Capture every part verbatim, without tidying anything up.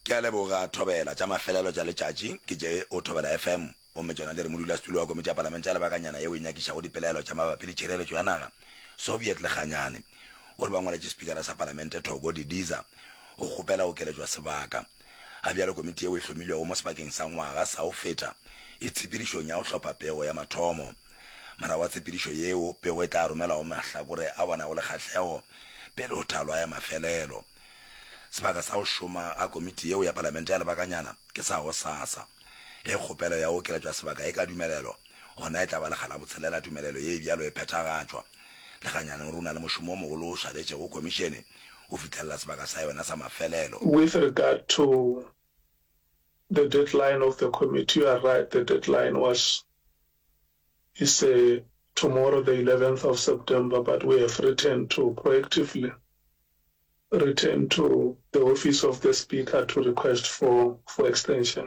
ke a leboga thobela tša mafelelo tša letšatši ke je o thobela F M o metšana le re modulasetulo wa komiti ya palamente ya lebakanyana yeo e nyakišago dipelaelo tša mabapi le tšhireletšo ya naga Soviet Lekganyane o re ba ngwaletše spikara sa palamente Thoko Didiza o kgopela o keletšwa sebaka a bjalo komiti yeo e hlomilwego mo sebakeng sa ngwaga sa o feta e tshepedišong ya go hlopha pego ya mathomo mara wa tshepedišo yeo pego e tla romelwa go mahlakore a bona go le kgahlego pele o thalwa ya mafelelo sebaka sa go šoma a komiti yeo ya palamente ya lebakanyana ke sa go sasa e kgopelo ya go keletšwa sebaka e ka dumelelo gona e tla ba legala botshelela tumelelo ye e bjalo e phethagatšwa Lekganyane rona le mošomo o mogolo o šaletše go komišene o fitlhelela sebaka sa yona sa mafelelo. With regard to the deadline of the committee, you are right, the deadline was is uh, tomorrow the eleventh of September, but we have written to proactively return to the office of the speaker to request for for extension,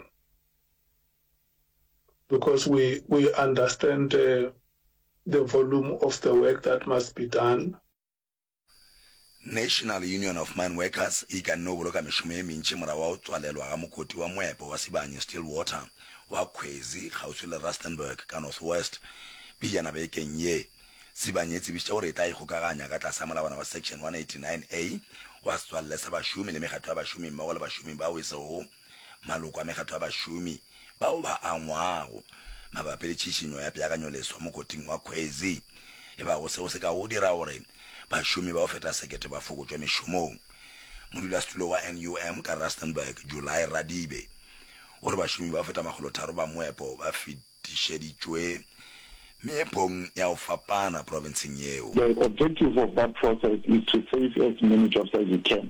because we we understand uh, the volume of the work that must be done. National Union of Mine Workers e ka no boloka mešomo e mentši mora wa o tswalelwa ga mokoti wa moepo wa Sibanye Stillwater wa Khwezi kgauswi le Rustenburg ka Northwest bijana bekeng ye Sibanye tsebišitše gore e tla ikgokaganya ka tlasa molawana wa section one eighty-nine A wa setswalle sa bašomi le mekgatlo ya bašomi mmogo le bašomi bao e sego maloko a mekgatlo ya bašomi bao ba angwago mabapi le tšhišinyo ya peakanyoleswa mokoting wa Khwezi e ba go seo se ka go dira gore bašomi ba o feta sekete ba fokotšwe mešomong modulasetulo wa N U M ka Rustenburg July Radibe gore bašomi ba o feta makgolo tharo ba moepo ba fetišeditšwe meepong ya go fapana provinceng yeo. The objective of that process is to save as many jobs as you can.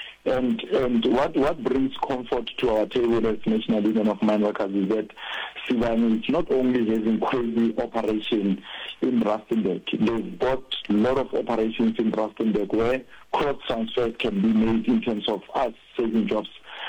And and what, what brings comfort to our table as National Union of Mine Workers is that Sibanye is not only having crazy operation in Rustenburg, they've got a lot of operations in Rustenburg where cross transfers can be made in terms of us saving jobs.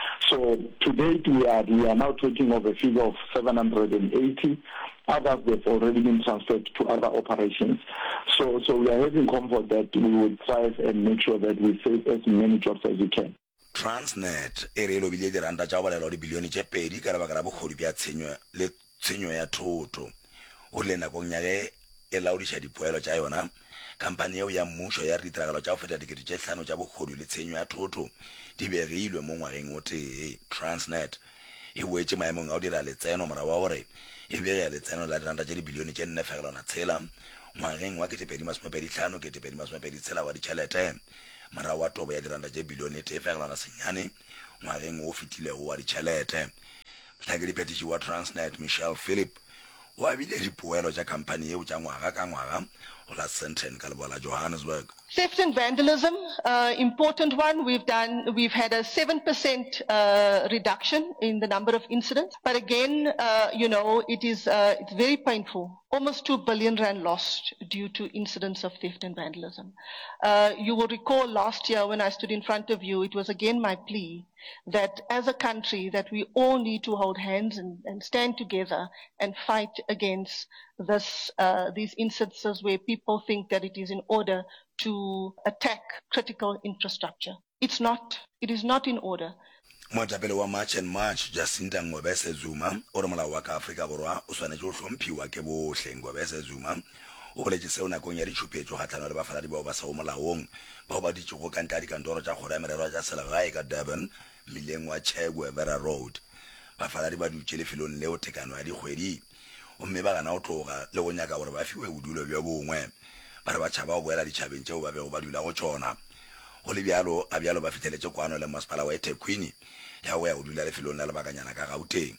So to date we are we are now talking of a figure of seven hundred eighty. Others have already been transferred to other operations. So so we are having comfort that we will strive and make sure that we save as many jobs as we can. Transnet e re lobile diranta tša balelo di bilione tše pedi ka lebaka la bokgodi bja tshenyo le tshenyo ya thoto o le nakong ya ge e laodiša dipoelo tša yona kampane yeo ya mmušo ya ditiragalo tša go feta dikete tše hlano tša bokgodi le tshenyo ya thoto di begilwe mo ngwageng o tee. Transnet e boetše maemong a go dira letseno mora wa gore e begea letseno la diranta tše dibilione tše nne fegelwana tshela ngwageng wa ketepedi masomepedi hlano ketepedi masomepedi tshela wa ditšhelete mara wa tobo ya diranta tše bilione tee fegelwana senyane ngwageng o fetilego wa ditšhelete. Mohlakedi phetiši wa Transnet Michelle Philip wa bile dipoelo tša kampane yeo tša ngwaga ka ngwaga go la Sandton ka leboa la Johannesburg. Theft and vandalism, uh, important one. We've done, we've had a seven percent uh, reduction in the number of incidents. But again, uh, you know, it is uh, it's very painful. Almost two billion rand lost due to incidents of theft and vandalism. Uh, you will recall last year when I stood in front of you, it was again my plea that as a country that we all need to hold hands and, and stand together and fight against this, uh, these instances where people think that it is in order to attack critical infrastructure. It's not. It is not in order. Moetapele wa March and March Jacinta Ngobese Zuma o re molao wa ka Afrika Borwa o swanetše go hlomphiwa ke bohle. Ngobese Zuma o boletše seo nakong ya ditšhupetšo kgahlano le bafaladi bao ba sego molaong bao ba ditšego ka ntle ya dikantoro tša kgoro ya merero tša selegae ka Durban mmileng wa Chegwe Vera Road. Bafaladi ba dutše lefelong leo tekano ya dikgwedi gomme ba gana go tloga le go nyaka gore ba fiwe bodulo bja bongwe ba re ba tšhaba go boela ditšhabeng tšeo ba bego ba dula go tšona. Go le bjalo a bjalo ba fitlheletše kwano le masepala wa eThekwini ya go ya go dula lefelong la lebakanyana ka Gauteng.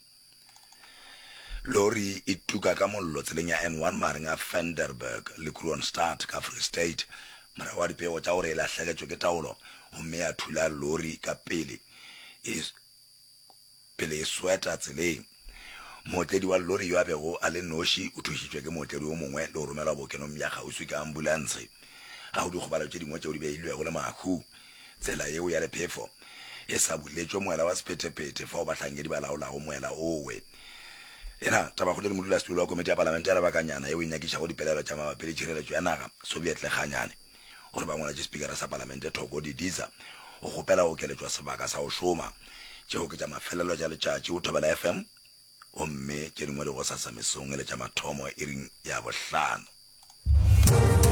Lori e tuka ka mollo tseleng ya N one mareng a Vanderberg le Kroonstad ka Free State mara wa dipego tša gore e lahleketšwe ke taolo gomme ya thula lori ka pele e pele e sweta tseleng. Mootledi wa lori yo a bego a le noši o thušitšwe ke mootledi o mongwe le go romelwa bookelong bja kgauswi ka ambulance ga go dikgobalo tše dingwe tšeo di beilwego le mahu. Tsela yeo ya lephefo e sa buletšwe moela wa sephetephete fa o batlhankedi ba laolago moela owe. Ena taba go le modulasetulo wa komiti ya palamente ya lebakanyana eo e nyakišago dipelaelo tša mabapi le tšhireletšo ya naga Soviet Lekganyane gore ba ngwaletše spikara sa palamente Thoko Didiza go kgopela go keletšwa sebaka sa go šoma tšeo ke tša mafelelo tša letšatši o Thobela F M gomme tše dingwe le go sasa mesong le tša mathomo e ring ya bohlano.